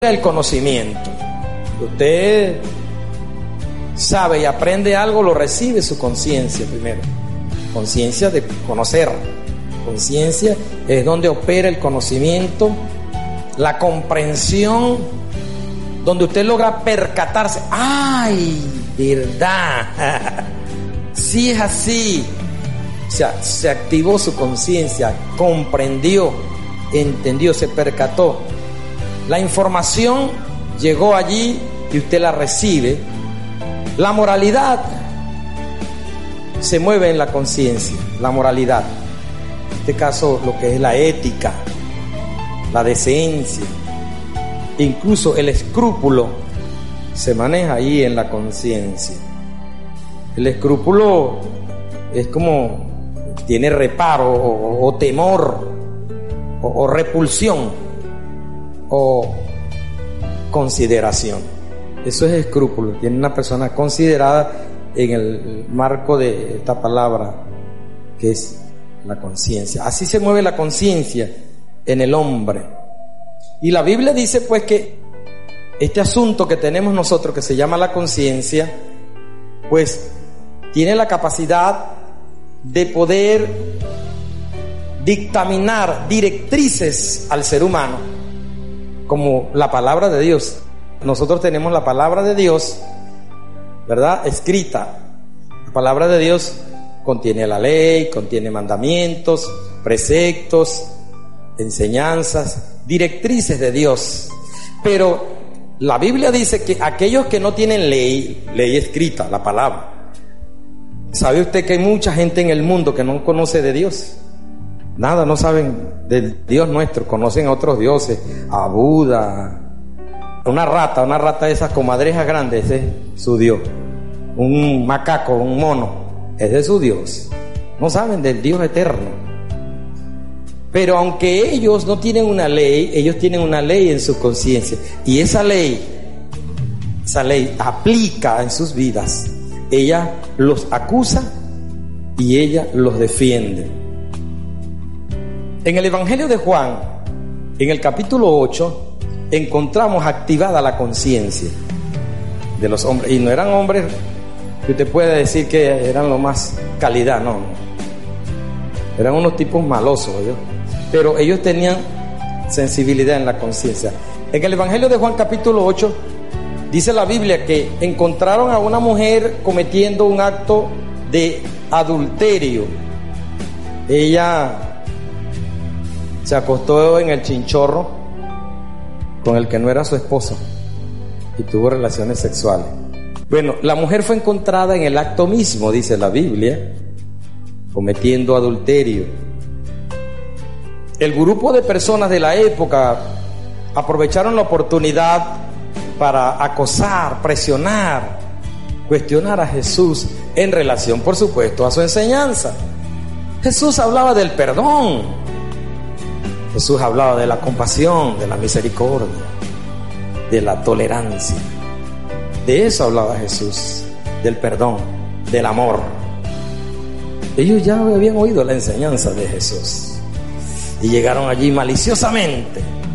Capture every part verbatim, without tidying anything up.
el conocimiento. Usted sabe y aprende algo, lo recibe su conciencia primero. Conciencia de conocer. Conciencia es donde opera el conocimiento, la comprensión, donde usted logra percatarse. ¡Ay, verdad! Sí es así. O sea, se activó su conciencia, comprendió, entendió, se percató. La información llegó allí y usted la recibe. La moralidad se mueve en la conciencia, la moralidad. En este caso, lo que es la ética, la decencia, incluso el escrúpulo se maneja ahí en la conciencia. El escrúpulo es como tiene reparo o, o temor o, o repulsión o consideración. Eso es escrúpulo. Tiene una persona considerada en el marco de esta palabra que es la conciencia. Así se mueve la conciencia en el hombre. Y la Biblia dice pues que este asunto que tenemos nosotros, que se llama la conciencia, pues tiene la capacidad de poder dictaminar directrices al ser humano, como la palabra de Dios. Nosotros tenemos la palabra de Dios, ¿verdad?, escrita. La palabra de Dios contiene la ley, contiene mandamientos, preceptos, enseñanzas, directrices de Dios. Pero la Biblia dice que aquellos que no tienen ley, ley escrita, la palabra. ¿Sabe usted que hay mucha gente en el mundo que no conoce de Dios? Nada, no saben del Dios nuestro, conocen a otros dioses, a Buda, una rata, una rata de esas comadrejas grandes, ese es su Dios. Un macaco, un mono, ese es su Dios. No saben del Dios eterno. Pero aunque ellos no tienen una ley, ellos tienen una ley en su conciencia. Y esa ley, esa ley aplica en sus vidas. Ella los acusa y ella los defiende. En el Evangelio de Juan, en el capítulo ocho, encontramos activada la conciencia de los hombres. Y no eran hombres que usted puede decir que eran lo más calidad, no, no. Eran unos tipos malosos, ¿no? Pero ellos tenían sensibilidad en la conciencia. En el Evangelio de Juan capítulo ocho, dice la Biblia que encontraron a una mujer cometiendo un acto de adulterio. Ella se acostó en el chinchorro con el que no era su esposo y tuvo relaciones sexuales. Bueno, la mujer fue encontrada en el acto mismo, dice la Biblia, cometiendo adulterio. El grupo de personas de la época aprovecharon la oportunidad para acosar, presionar, cuestionar a Jesús en relación, por supuesto, a su enseñanza. Jesús hablaba del perdón. Jesús hablaba de la compasión, de la misericordia, de la tolerancia. De eso hablaba Jesús, del perdón, del amor. Ellos ya habían oído la enseñanza de Jesús y llegaron allí maliciosamente.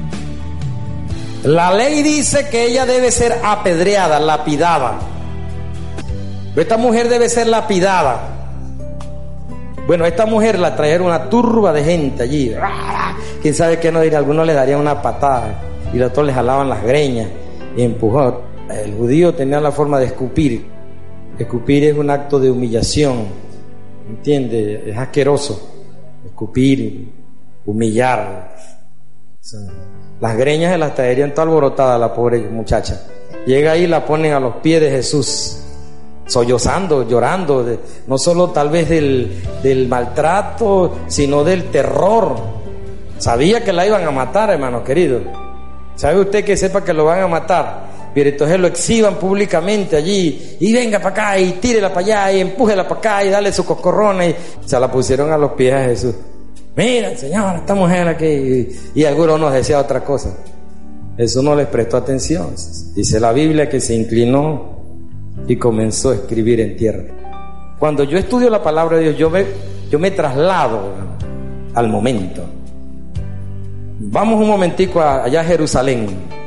La ley dice que ella debe ser apedreada, lapidada. Esta mujer debe ser lapidada. Bueno, a esta mujer la trajeron una turba de gente allí. Quién sabe qué no diría, algunos le darían una patada y los otros le jalaban las greñas y empujó. El judío tenía la forma de escupir. Escupir es un acto de humillación, ¿entiende? Es asqueroso. Escupir, humillar. O sea, las greñas se las traerían toda alborotada la pobre muchacha. Llega ahí y la ponen a los pies de Jesús, sollozando, llorando, de, no solo tal vez del, del maltrato, sino del terror. Sabía que la iban a matar, hermano querido. ¿Sabe usted que sepa que lo van a matar? Pero entonces lo exhiban públicamente allí, y venga para acá, y tírela para allá, y empújela para acá, y dale su coscorrona, y se la pusieron a los pies a Jesús. Mira, Señor, esta mujer aquí, y, y algunos nos decía otra cosa. Jesús no les prestó atención. Dice la Biblia que se inclinó y comenzó a escribir en tierra. Cuando yo estudio la palabra de Dios, yo me, yo me traslado al momento. Vamos un momentico allá a Jerusalén.